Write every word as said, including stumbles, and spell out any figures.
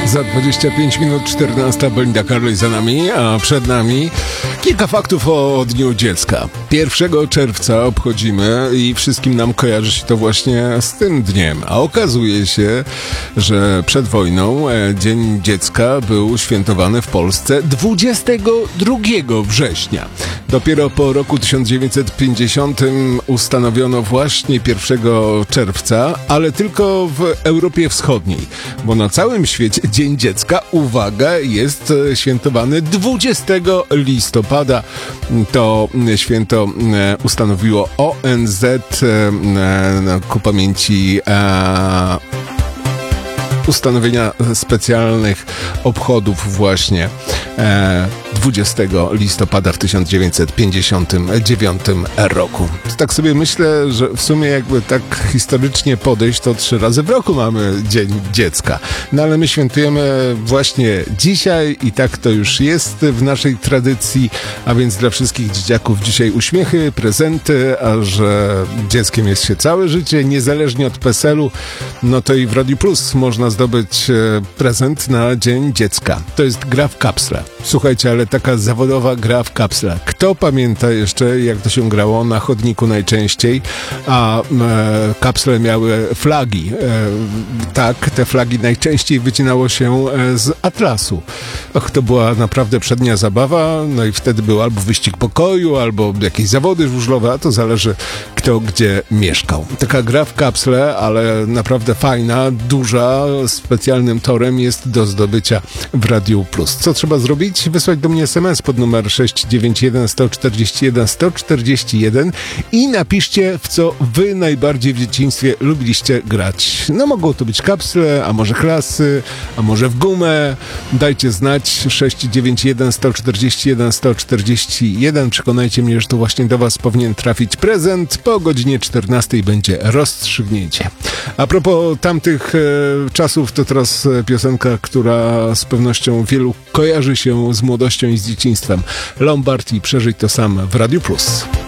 Za dwadzieścia pięć minut czternasta, Belinda Carlisle za nami, a przed nami kilka faktów o Dniu Dziecka. pierwszego czerwca obchodzimy i wszystkim nam kojarzy się to właśnie z tym dniem. A okazuje się, że przed wojną Dzień Dziecka był świętowany w Polsce dwudziestego drugiego września. Dopiero po roku tysiąc dziewięćset pięćdziesiątym ustanowiono właśnie pierwszego czerwca, ale tylko w Europie Wschodniej, bo na całym świecie Dzień Dziecka, uwaga, jest świętowany dwudziestego listopada. To święto ustanowiło O N Z ku pamięci e, ustanowienia specjalnych obchodów właśnie e, dwudziestego listopada w tysiąc dziewięćset pięćdziesiątym dziewiątym roku. Tak sobie myślę, że w sumie jakby tak historycznie podejść, to trzy razy w roku mamy Dzień Dziecka. No ale my świętujemy właśnie dzisiaj i tak to już jest w naszej tradycji, a więc dla wszystkich dzieciaków dzisiaj uśmiechy, prezenty, a że dzieckiem jest się całe życie, niezależnie od PESEL-u, no to i w Radiu Plus można zdobyć prezent na Dzień Dziecka. To jest gra w kapsle. Słuchajcie, ale taka zawodowa gra w kapsle. Kto pamięta jeszcze, jak to się grało na chodniku najczęściej, a e, kapsle miały flagi. E, tak, te flagi najczęściej wycinało się e, z atlasu. Och, to była naprawdę przednia zabawa, no i wtedy był albo wyścig pokoju, albo jakieś zawody żużlowe, a to zależy kto gdzie mieszkał. Taka gra w kapsle, ale naprawdę fajna, duża, specjalnym torem jest do zdobycia w Radiu Plus. Co trzeba zrobić? Wysłać do mnie es em es pod numer sześć dziewięć jeden, jeden cztery jeden, jeden cztery jeden i napiszcie, w co wy najbardziej w dzieciństwie lubiliście grać. No mogą to być kapsle, a może klasy, a może w gumę. Dajcie znać. Sześć dziewięć jeden, jeden cztery jeden, jeden cztery jeden. Przekonajcie mnie, że to właśnie do was powinien trafić prezent. Po godzinie czternastej będzie rozstrzygnięcie. A propos tamtych e, czasów, to teraz piosenka, która z pewnością wielu kojarzy się z młodością i z dzieciństwem. Lombard i Przeżyj to sam w Radiu Plus.